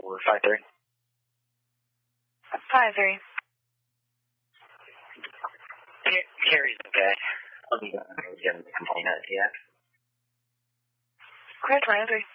453. 53. Carrie's okay. Let me go and get him to complain at TX. Clear 23.